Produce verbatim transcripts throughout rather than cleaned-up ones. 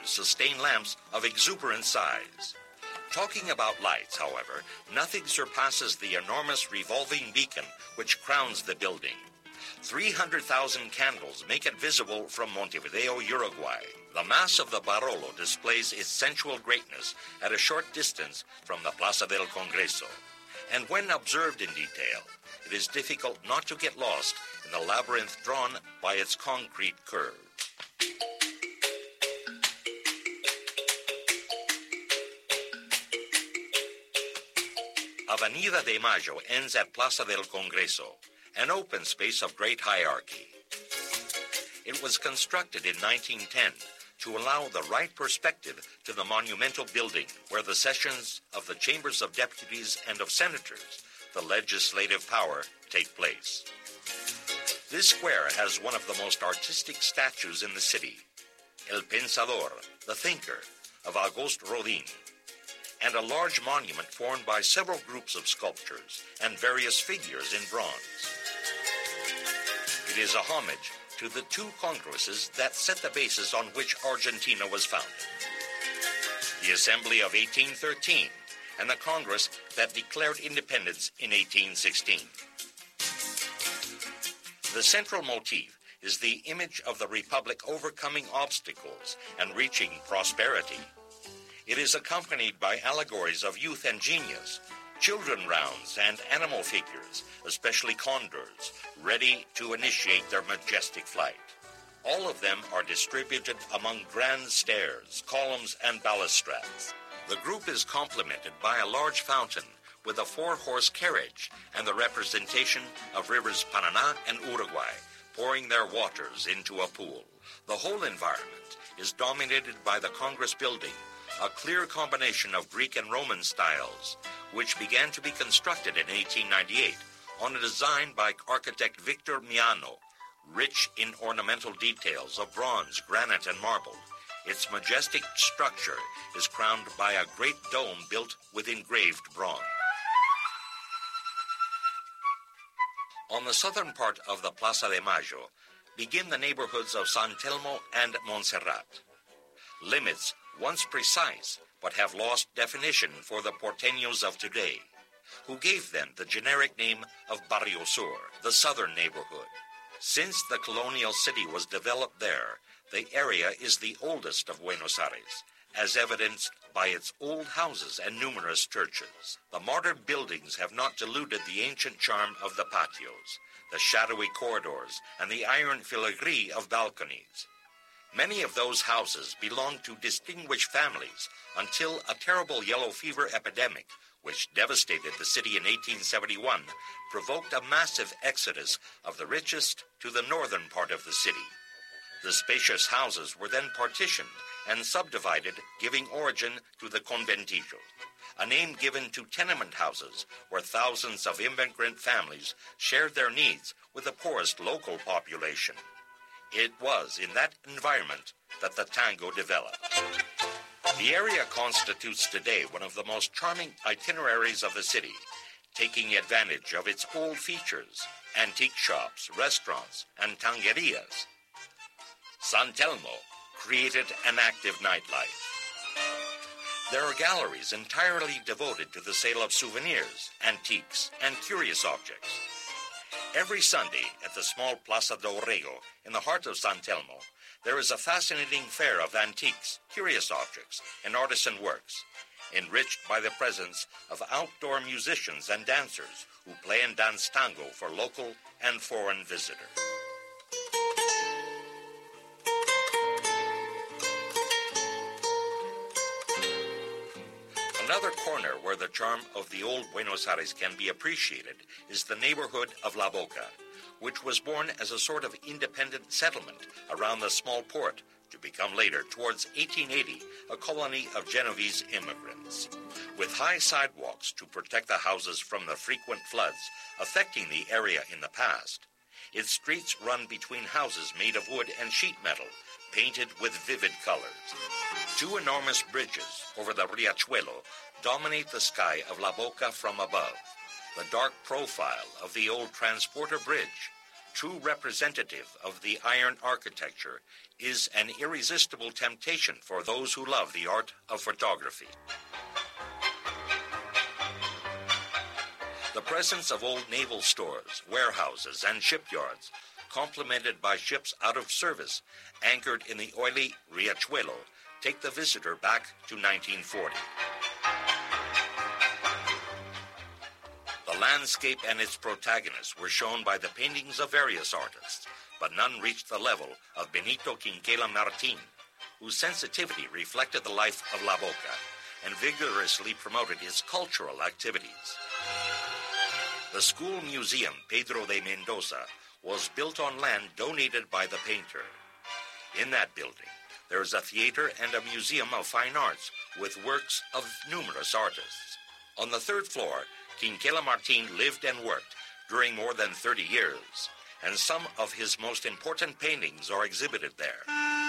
sustain lamps of exuberant size. Talking about lights, however, nothing surpasses the enormous revolving beacon which crowns the building. three hundred thousand candles make it visible from Montevideo, Uruguay. The mass of the Barolo displays its sensual greatness at a short distance from the Plaza del Congreso. And when observed in detail, it is difficult not to get lost in the labyrinth drawn by its concrete curve. Avenida de Mayo ends at Plaza del Congreso, an open space of great hierarchy. It was constructed in nineteen ten to allow the right perspective to the monumental building where the sessions of the Chambers of Deputies and of Senators, the legislative power, take place. This square has one of the most artistic statues in the city, El Pensador, the Thinker, of Auguste Rodin, and a large monument formed by several groups of sculptures and various figures in bronze. It is a homage to the two congresses that set the basis on which Argentina was founded. The Assembly of eighteen thirteen and the Congress that declared independence in eighteen sixteen. The central motif is the image of the Republic overcoming obstacles and reaching prosperity. It is accompanied by allegories of youth and genius, children rounds, and animal figures, especially condors, ready to initiate their majestic flight. All of them are distributed among grand stairs, columns, and balustrades. The group is complemented by a large fountain with a four-horse carriage and the representation of rivers Paraná and Uruguay, pouring their waters into a pool. The whole environment is dominated by the Congress building, a clear combination of Greek and Roman styles, which began to be constructed in eighteen ninety-eight on a design by architect Victor Miano, rich in ornamental details of bronze, granite, and marble. Its majestic structure is crowned by a great dome built with engraved bronze. On the southern part of the Plaza de Mayo begin the neighborhoods of San Telmo and Montserrat. Limits once precise, but have lost definition for the porteños of today, who gave them the generic name of Barrio Sur, the southern neighborhood. Since the colonial city was developed there, the area is the oldest of Buenos Aires, as evidenced by its old houses and numerous churches. The modern buildings have not diluted the ancient charm of the patios, the shadowy corridors, and the iron filigree of balconies. Many of those houses belonged to distinguished families until a terrible yellow fever epidemic, which devastated the city in eighteen seventy-one, provoked a massive exodus of the richest to the northern part of the city. The spacious houses were then partitioned and subdivided, giving origin to the conventillos, a name given to tenement houses where thousands of immigrant families shared their needs with the poorest local population. It was in that environment that the tango developed. The area constitutes today one of the most charming itineraries of the city, taking advantage of its old features, antique shops, restaurants, and tanguerias. San Telmo created an active nightlife. There are galleries entirely devoted to the sale of souvenirs, antiques, and curious objects. Every Sunday at the small Plaza do Orrego, in the heart of San Telmo, there is a fascinating fair of antiques, curious objects, and artisan works, enriched by the presence of outdoor musicians and dancers who play and dance tango for local and foreign visitors. Another corner where the charm of the old Buenos Aires can be appreciated is the neighborhood of La Boca, which was born as a sort of independent settlement around the small port to become later, towards eighteen eighty, a colony of Genovese immigrants. With high sidewalks to protect the houses from the frequent floods affecting the area in the past, its streets run between houses made of wood and sheet metal, painted with vivid colors. Two enormous bridges over the Riachuelo dominate the sky of La Boca from above. The dark profile of the old transporter bridge, true representative of the iron architecture, is an irresistible temptation for those who love the art of photography. The presence of old naval stores, warehouses, and shipyards, complemented by ships out of service, anchored in the oily Riachuelo, take the visitor back to nineteen forty. The landscape and its protagonists were shown by the paintings of various artists, but none reached the level of Benito Quinquela Martín, whose sensitivity reflected the life of La Boca and vigorously promoted its cultural activities. The school museum Pedro de Mendoza was built on land donated by the painter. In that building, there is a theater and a museum of fine arts with works of numerous artists. On the third floor, Quinquela Martín lived and worked during more than thirty years, and some of his most important paintings are exhibited there.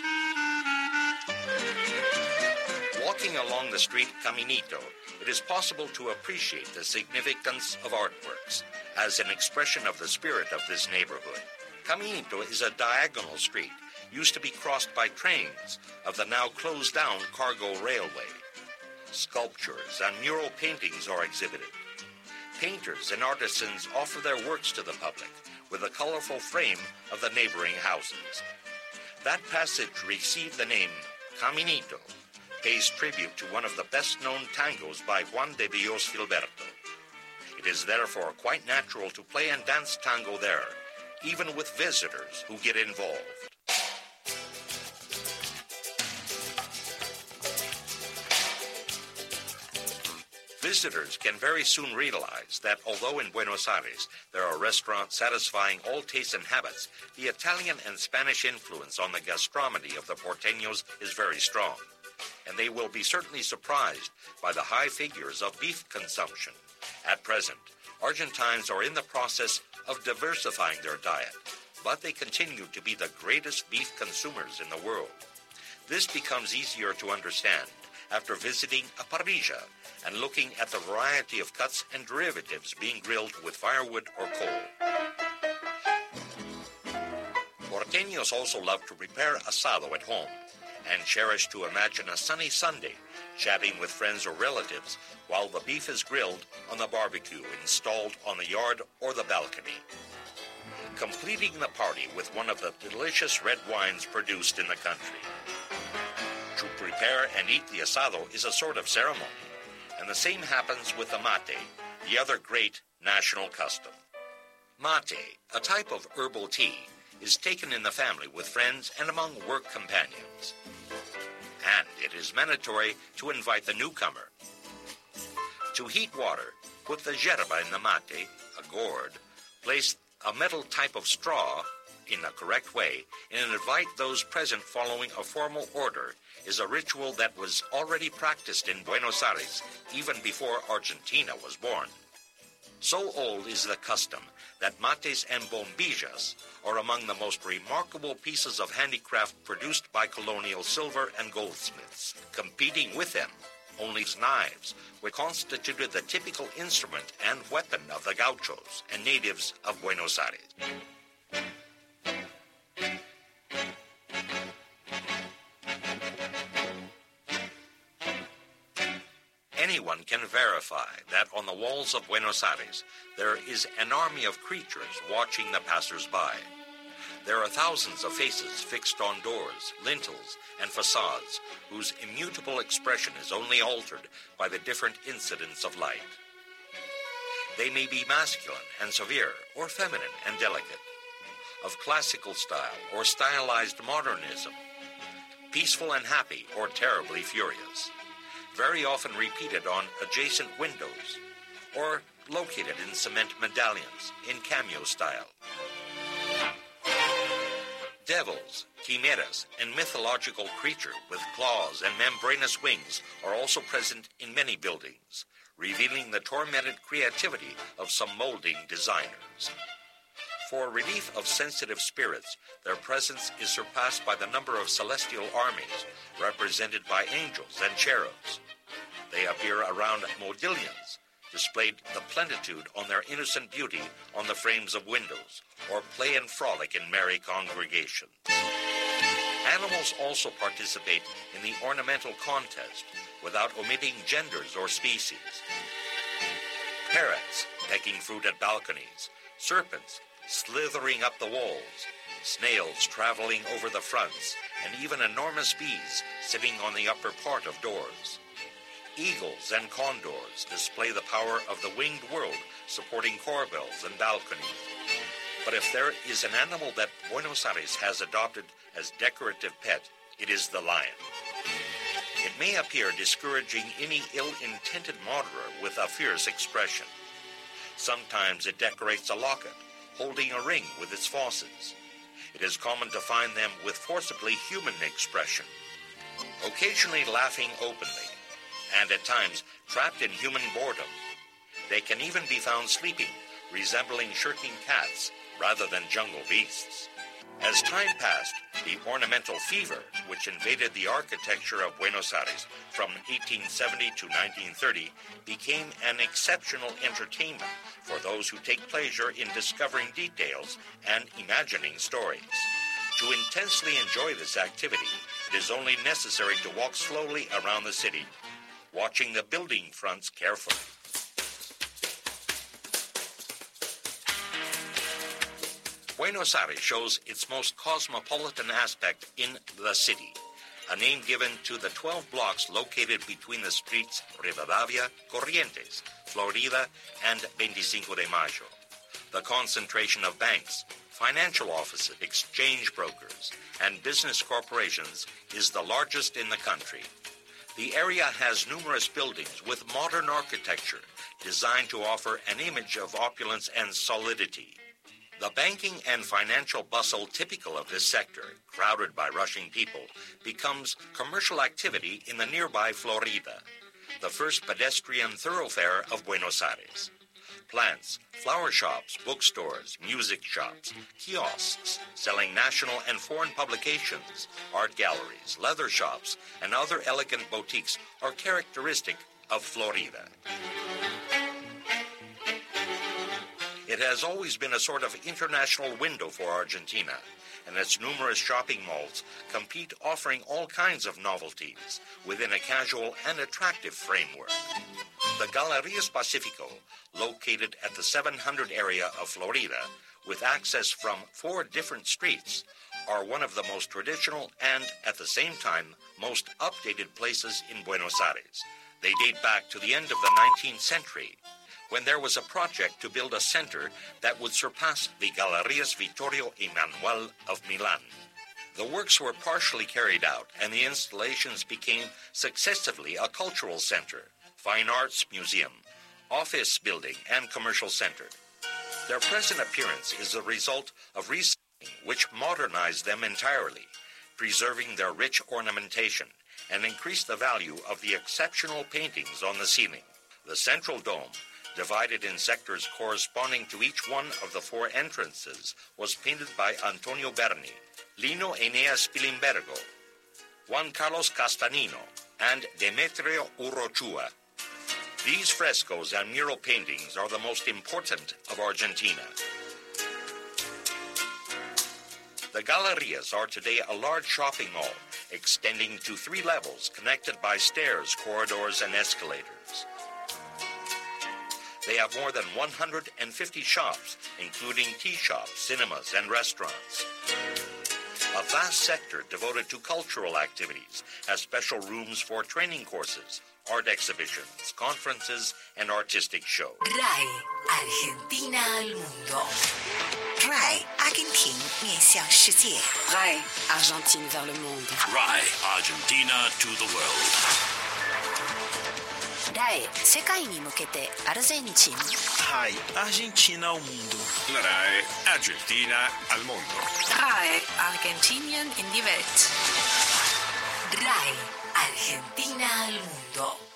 Walking along the street Caminito, it is possible to appreciate the significance of artworks as an expression of the spirit of this neighborhood. Caminito is a diagonal street used to be crossed by trains of the now closed-down cargo railway. Sculptures and mural paintings are exhibited. Painters and artisans offer their works to the public with a colorful frame of the neighboring houses. That passage received the name Caminito, pays tribute to one of the best-known tangos by Juan de Dios Gilberto. It is therefore quite natural to play and dance tango there, even with visitors who get involved. Visitors can very soon realize that although in Buenos Aires there are restaurants satisfying all tastes and habits, the Italian and Spanish influence on the gastronomy of the porteños is very strong, and they will be certainly surprised by the high figures of beef consumption. At present, Argentines are in the process of diversifying their diet, but they continue to be the greatest beef consumers in the world. This becomes easier to understand after visiting a parrilla and looking at the variety of cuts and derivatives being grilled with firewood or coal. Porteños also love to prepare asado at home and cherish to imagine a sunny Sunday chatting with friends or relatives while the beef is grilled on the barbecue installed on the yard or the balcony, completing the party with one of the delicious red wines produced in the country. To prepare and eat the asado is a sort of ceremony, and the same happens with the mate, the other great national custom. Mate, a type of herbal tea, is taken in the family with friends and among work companions. And it is mandatory to invite the newcomer. To heat water, put the yerba in the mate, a gourd, place a metal type of straw in the correct way, and invite those present following a formal order is a ritual that was already practiced in Buenos Aires even before Argentina was born. So old is the custom that mates and bombillas are among the most remarkable pieces of handicraft produced by colonial silver and goldsmiths. Competing with them, only knives, which constituted the typical instrument and weapon of the gauchos and natives of Buenos Aires. Anyone can verify that on the walls of Buenos Aires there is an army of creatures watching the passers-by. There are thousands of faces fixed on doors, lintels, and facades whose immutable expression is only altered by the different incidents of light. They may be masculine and severe, or feminine and delicate, of classical style or stylized modernism, peaceful and happy or terribly furious, very often repeated on adjacent windows, or located in cement medallions in cameo style. Devils, chimeras, and mythological creatures with claws and membranous wings are also present in many buildings, revealing the tormented creativity of some molding designers. For relief of sensitive spirits, their presence is surpassed by the number of celestial armies, represented by angels and cherubs. They appear around modillions, displayed the plenitude on their innocent beauty on the frames of windows, or play and frolic in merry congregations. Animals also participate in the ornamental contest without omitting genders or species. Parrots pecking fruit at balconies, serpents slithering up the walls, snails traveling over the fronts, and even enormous bees sitting on the upper part of doors. Eagles and condors display the power of the winged world, supporting corbels and balconies. But if there is an animal that Buenos Aires has adopted as decorative pet, it is the lion. It may appear discouraging any ill-intended wanderer with a fierce expression. Sometimes it decorates a locket, holding a ring with its faucets. It is common to find them with forcibly human expression, occasionally laughing openly, and at times trapped in human boredom. They can even be found sleeping, resembling shirking cats rather than jungle beasts. As time passed, the ornamental fever, which invaded the architecture of Buenos Aires from eighteen seventy to nineteen thirty, became an exceptional entertainment for those who take pleasure in discovering details and imagining stories. To intensely enjoy this activity, it is only necessary to walk slowly around the city, watching the building fronts carefully. Buenos Aires shows its most cosmopolitan aspect in the city, a name given to the twelve blocks located between the streets Rivadavia, Corrientes, Florida, and veinticinco de Mayo. The concentration of banks, financial offices, exchange brokers, and business corporations is the largest in the country. The area has numerous buildings with modern architecture designed to offer an image of opulence and solidity. The banking and financial bustle typical of this sector, crowded by rushing people, becomes commercial activity in the nearby Florida, the first pedestrian thoroughfare of Buenos Aires. Plants, flower shops, bookstores, music shops, kiosks selling national and foreign publications, art galleries, leather shops, and other elegant boutiques are characteristic of Florida. It has always been a sort of international window for Argentina, and its numerous shopping malls compete, offering all kinds of novelties within a casual and attractive framework. The Galerías Pacifico, located at the seven hundred area of Florida, with access from four different streets, are one of the most traditional and, at the same time, most updated places in Buenos Aires. They date back to the end of the nineteenth century, when there was a project to build a center that would surpass the Galerías Vittorio Emanuele of Milan. The works were partially carried out, and the installations became successively a cultural center, fine arts museum, office building, and commercial center. Their present appearance is a result of restyling, which modernized them entirely, preserving their rich ornamentation, and increased the value of the exceptional paintings on the ceiling. The central dome, divided in sectors corresponding to each one of the four entrances, was painted by Antonio Berni, Lino Eneas Pilimbergo, Juan Carlos Castanino, and Demetrio Urrochua. These frescoes and mural paintings are the most important of Argentina. The Galerías are today a large shopping mall, extending to three levels connected by stairs, corridors, and escalators. They have more than one hundred fifty shops, including tea shops, cinemas, and restaurants. A vast sector devoted to cultural activities has special rooms for training courses, art exhibitions, conferences, and artistic shows. RAI Argentina al mundo. RAI Argentine 面向世界. RAI Argentine vers le monde. RAI Argentina to the world. RAI 世界に向けてアルゼンチン. RAI Argentina al mundo. La RAI Argentina al mundo. RAI Argentinien in die Welt. RAI Argentina al mundo.